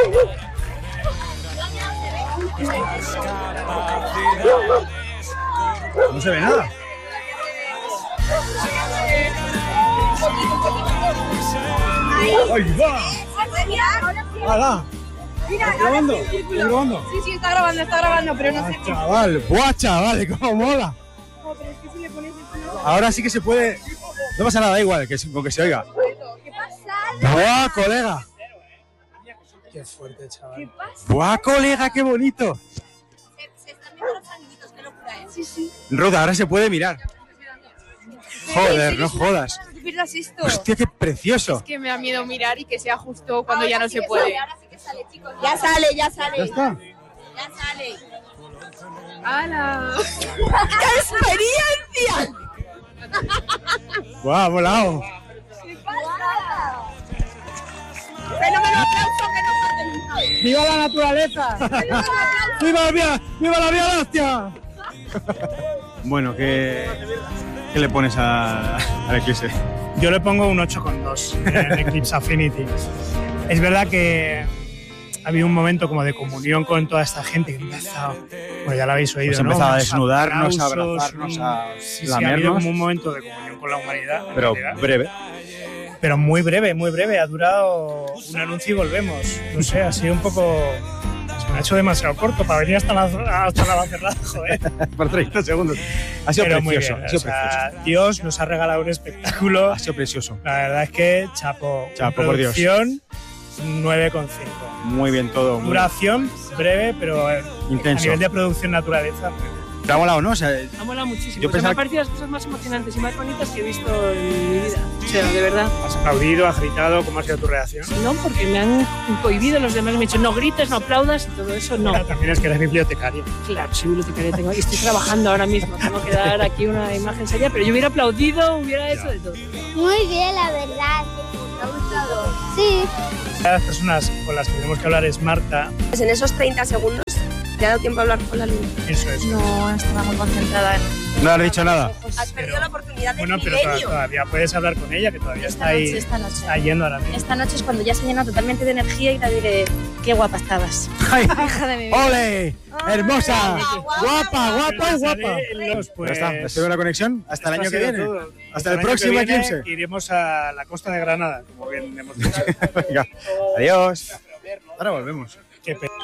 No se ve nada. ¡Ahí va! ¡Hala! ¿Estás grabando? ¿Estás grabando? Sí, está grabando, pero no sé. Chaval, ¡buah, chaval! ¡Cómo mola! No, pero es que si le pones esto... Ahora sí que se puede... No pasa nada, da igual, con que se oiga. ¿Qué pasa? ¡Buah, colega! Qué fuerte, chaval. ¿Qué pasa? ¡Buah, colega, qué bonito! Se están viendo los sanguitos, qué locura, ¿eh? Sí. Roda, ahora se puede mirar. Joder, no jodas. No pierdas esto. Hostia, qué precioso. Es que me da miedo mirar y que sea justo cuando ya no se puede. Ahora sí que sale, chicos. Ya sale. ¿Ya está? Ya sale. ¡Hala! ¡Qué experiencia! ¡Buah, volado! ¿Qué pasa? Fenómeno, aplauso que no falta nunca. ¡Viva la naturaleza! ¡Viva la Vía Láctea! Bueno, ¿qué le pones al Eclipse? Yo le pongo un 8,2 en Eclipse Affinity. Es verdad que ha habido un momento como de comunión con toda esta gente que ha empezado, bueno, ya lo habéis oído, Pues ¿no? empezaba a Unos desnudarnos, a aplausos, abrazarnos, a sí, ha habido lamernos. como un momento de comunión con la humanidad. en Pero realidad. breve. Pero muy breve. Ha durado un anuncio y volvemos. No sé, ha sido un poco... Se me ha hecho demasiado corto para venir hasta la cerrada, joder. Por 30 segundos. Ha sido Pero muy precioso. bien, Ha sido o sea, precioso. Dios nos ha regalado un espectáculo. Ha sido precioso. La verdad es que chapo. Chapo, por Dios. Producción 9,5. Muy bien todo. Muy Duración breve, pero intenso. a nivel de producción naturaleza. ¿Te ha molado, no? O sea, Ha molado muchísimo. Yo O sea, me pensaba han parecido las cosas más emocionantes y más bonitas que he visto en mi vida. O sea, de verdad. Has aplaudido, has gritado. ¿Cómo ha sido tu reacción? No, porque me han cohibido los demás. Me han dicho, no grites, no aplaudas y todo eso, no. Bueno, también es que eres bibliotecaria. Claro, soy bibliotecaria, estoy trabajando ahora mismo. Tengo que dar aquí una imagen seria, pero yo hubiera aplaudido, hubiera hecho de todo. Muy bien, la verdad. ¿Te ha gustado? Sí. Una de las personas con las que tenemos que hablar es Marta. Pues en esos 30 segundos te ha dado tiempo a hablar con la luna. Eso es. No, estaba muy concentrada en... no has dicho nada. Has perdido la oportunidad del Bueno, pero milenio. todavía puedes hablar con ella, que todavía está ahí. Esta noche. Está yendo ahora mismo. Esta noche es cuando ya se llena totalmente de energía y te diré, qué guapa estabas. ¡Ay! Hija de mi vida. ¡Ole! ¡Hermosa! ¡Guapa y guapa! Pues, Ya está, espero la conexión. Hasta el año que viene. Hasta el año próximo que viene Eclipse. Iremos a la costa de Granada, como bien hemos dicho. Venga, adiós. Ahora volvemos. Qué pena.